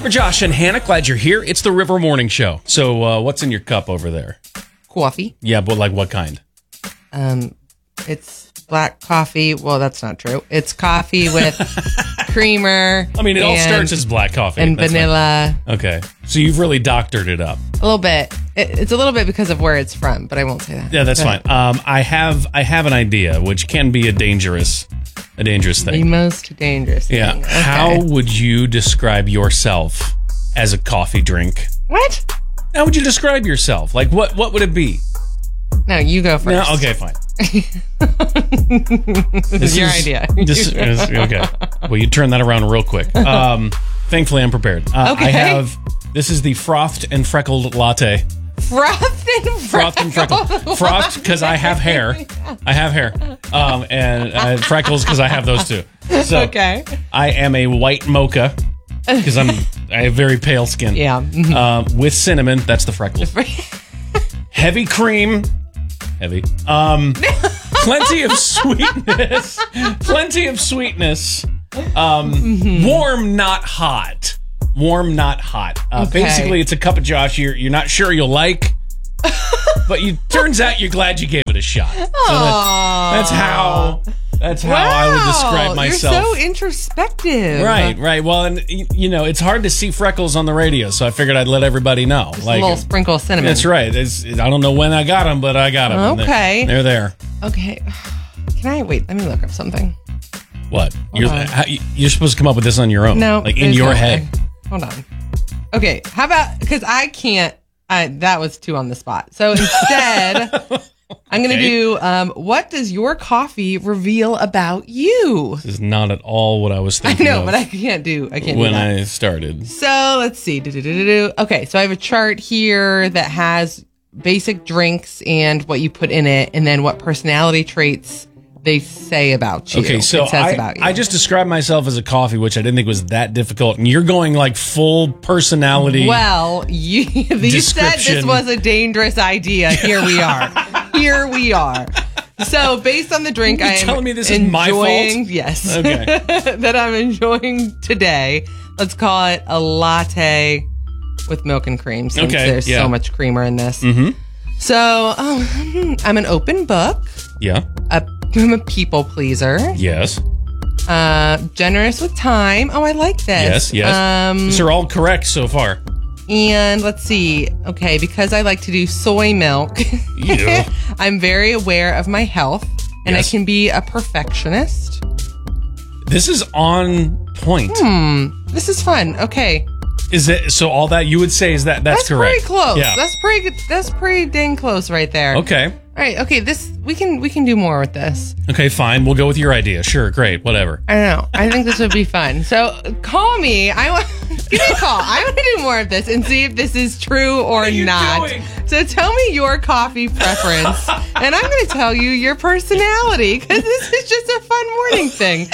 We're Josh and Hannah. Glad you're here. It's the River Morning Show. So, what's in your cup over there? Coffee. Yeah, but like what kind? It's black coffee. Well, that's not true. It's coffee with creamer. I mean, it all starts as black coffee. And vanilla. Fine. Okay. So you've really doctored it up. A little bit. It's a little bit because of where it's from, but I won't say that. Yeah, that's fine. I have an idea, which can be a dangerous thing. The most dangerous thing. Yeah. Okay. How would you describe yourself as a coffee drink? What? How would you describe yourself? Like, what would it be? No, you go first. No, okay, fine. This is your idea. Okay. Well, you turn that around real quick. Thankfully, I'm prepared. Okay. This is the frothed and freckled latte. Frothed and freckled. Frothed because I have hair. And freckles because I have those too. So okay. I am a white mocha because I have very pale skin. Yeah. Mm-hmm. With cinnamon, that's the freckles. Heavy cream. Heavy. Plenty of sweetness. Warm, not hot. Okay. Basically, it's a cup of Josh you're not sure you'll like, but turns out you're glad you gave it a shot. So that's how I would describe myself. You're so introspective. Right. Well, and it's hard to see freckles on the radio, so I figured I'd let everybody know. Just a little sprinkle of cinnamon. That's right. I don't know when I got them, but I got them. Okay. They're there. Okay. Wait, let me look up something. What? You're supposed to come up with this on your own. No. Like in your head. Hold on. Okay. How about, because I can't, that was too on the spot. So instead, I'm going to do, what does your coffee reveal about you? This is not at all what I was thinking I know, of but I can't do that. When I started. So let's see. Okay. So I have a chart here that has basic drinks and what you put in it, and then what personality traits they say about you. Okay, so I just described myself as a coffee, which I didn't think was that difficult. And you're going like full personality. Well, you said this was a dangerous idea. Here we are. So based on the drink You're telling me this is my fault? Yes. Okay. That I'm enjoying today. Let's call it a latte with milk and cream, since there's so much creamer in this. Mm-hmm. So I'm an open book. Yeah. I'm a people pleaser. Yes. Generous with time. Oh, I like this. Yes. These are all correct so far. And let's see. Okay, because I like to do soy milk, I'm very aware of my health, and I can be a perfectionist. This is on point. This is fun. Okay. Is it so? All that you would say is that's correct. Pretty close. Yeah. That's pretty dang close right there. Okay. All right. Okay. This we can do more with this. Okay. Fine. We'll go with your idea. Sure. Great. Whatever. I know. I think this would be fun. So call me. Give me a call. I want to do more of this and see if this is true or what are you not. doing? So tell me your coffee preference, and I'm going to tell you your personality, because this is just a fun morning thing.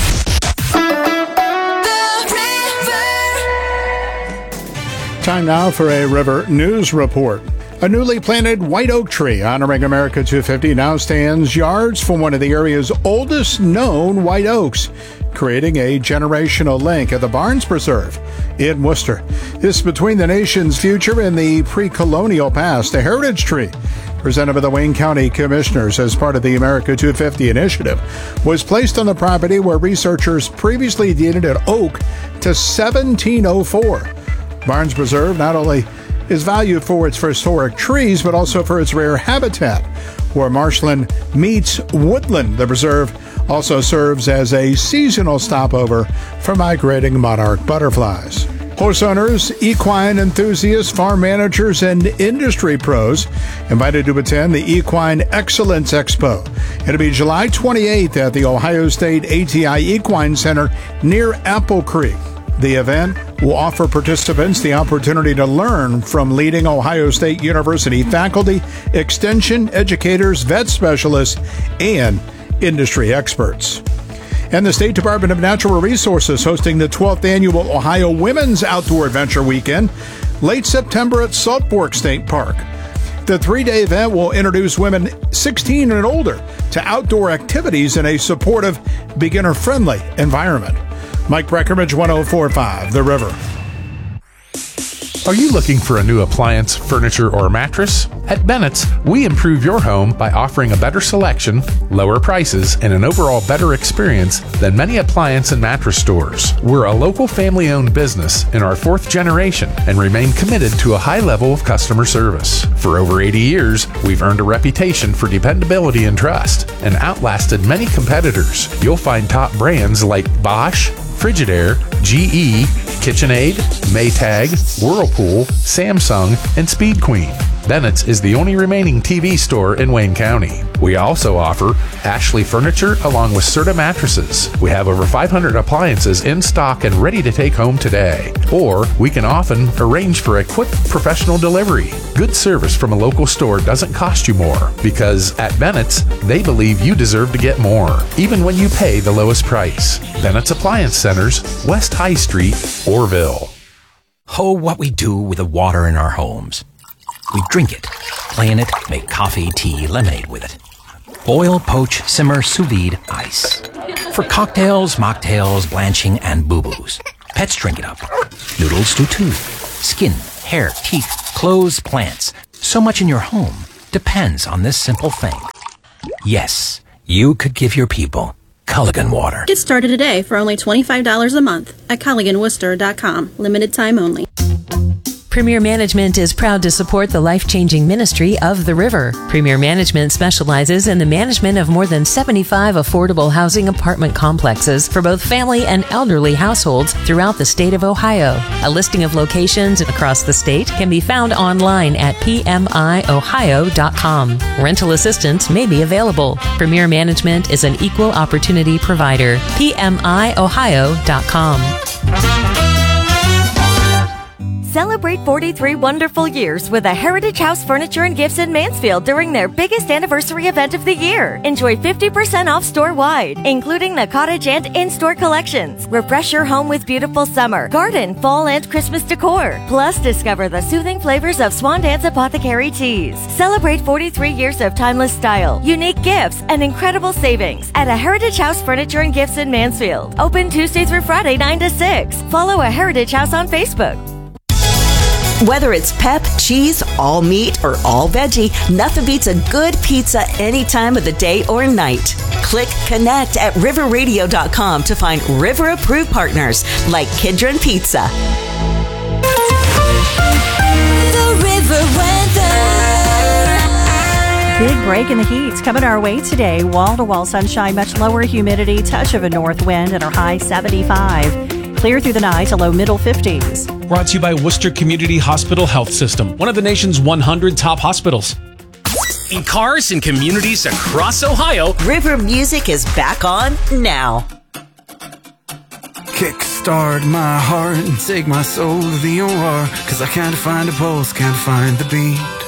Time now for a River News Report. A newly planted white oak tree honoring America 250 now stands yards from one of the area's oldest known white oaks, creating a generational link at the Barnes Preserve in Worcester. This is between the nation's future and the pre-colonial past, a heritage tree presented by the Wayne County Commissioners as part of the America 250 initiative, was placed on the property where researchers previously dated an oak to 1704. Barnes Preserve not only is valued for its historic trees, but also for its rare habitat, where marshland meets woodland. The preserve also serves as a seasonal stopover for migrating monarch butterflies. Horse owners, equine enthusiasts, farm managers, and industry pros invited to attend the Equine Excellence Expo. It'll be July 28th at the Ohio State ATI Equine Center near Apple Creek. The event will offer participants the opportunity to learn from leading Ohio State University faculty, extension educators, vet specialists, and industry experts. And the State Department of Natural Resources hosting the 12th Annual Ohio Women's Outdoor Adventure Weekend, late September at Salt Fork State Park. The 3-day event will introduce women 16 and older to outdoor activities in a supportive, beginner-friendly environment. Mike Breckenridge, 104.5 The River. Are you looking for a new appliance, furniture, or mattress? At Bennett's, we improve your home by offering a better selection, lower prices, and an overall better experience than many appliance and mattress stores. We're a local family-owned business in our 4th generation and remain committed to a high level of customer service. For over 80 years, we've earned a reputation for dependability and trust and outlasted many competitors. You'll find top brands like Bosch, Frigidaire, GE, KitchenAid, Maytag, Whirlpool, Samsung, and Speed Queen. Bennett's is the only remaining TV store in Wayne County. We also offer Ashley Furniture along with Serta mattresses. We have over 500 appliances in stock and ready to take home today. Or we can often arrange for a quick professional delivery. Good service from a local store doesn't cost you more because at Bennett's, they believe you deserve to get more, even when you pay the lowest price. Bennett's Appliance Centers, West High Street, Orville. Oh, what we do with the water in our homes. We drink it, play in it, make coffee, tea, lemonade with it. Boil, poach, simmer, sous vide, ice. For cocktails, mocktails, blanching, and boo-boos. Pets drink it up. Noodles do too. Skin, hair, teeth, clothes, plants. So much in your home depends on this simple thing. Yes, you could give your people Culligan water. Get started today for only $25 a month at CulliganWorcester.com. Limited time only. Premier Management is proud to support the life-changing ministry of the River. Premier Management specializes in the management of more than 75 affordable housing apartment complexes for both family and elderly households throughout the state of Ohio. A listing of locations across the state can be found online at pmiohio.com. Rental assistance may be available. Premier Management is an equal opportunity provider. pmiohio.com. Celebrate 43 wonderful years with a Heritage House Furniture and Gifts in Mansfield during their biggest anniversary event of the year. Enjoy 50% off store-wide, including the cottage and in-store collections. Refresh your home with beautiful summer, garden, fall, and Christmas decor. Plus, discover the soothing flavors of Swan Dance Apothecary teas. Celebrate 43 years of timeless style, unique gifts, and incredible savings at a Heritage House Furniture and Gifts in Mansfield. Open Tuesday through Friday, 9 to 6. Follow a Heritage House on Facebook. Whether it's pep, cheese, all meat, or all veggie, nothing beats a good pizza any time of the day or night. Click Connect at riverradio.com to find River-approved partners like Kidron Pizza. The River weather. Big break in the heat's coming our way today. Wall-to-wall sunshine, much lower humidity, touch of a north wind, and our high 75. Clear through the night, a low middle 50s. Brought to you by Worcester Community Hospital Health System, one of the nation's 100 top hospitals. In cars and communities across Ohio, River music is back on now. Kickstart my heart and take my soul to the OR, 'cause I can't find a pulse, can't find the beat.